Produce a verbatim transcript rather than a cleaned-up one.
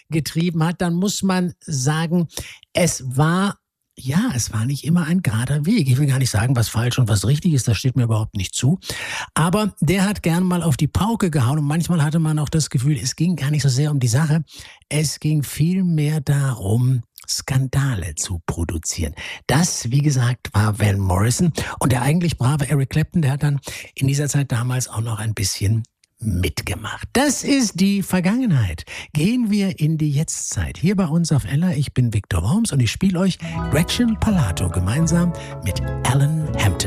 getrieben hat, dann muss man sagen, es war Ja, es war nicht immer ein gerader Weg. Ich will gar nicht sagen, was falsch und was richtig ist, das steht mir überhaupt nicht zu. Aber der hat gern mal auf die Pauke gehauen und manchmal hatte man auch das Gefühl, es ging gar nicht so sehr um die Sache. Es ging vielmehr darum, Skandale zu produzieren. Das, wie gesagt, war Van Morrison. Und der eigentlich brave Eric Clapton, der hat dann in dieser Zeit damals auch noch ein bisschen mitgemacht. Das ist die Vergangenheit. Gehen wir in die Jetztzeit. Hier bei uns auf Ella. Ich bin Victor Worms und ich spiele euch Gretchen Palato gemeinsam mit Alan Hampton.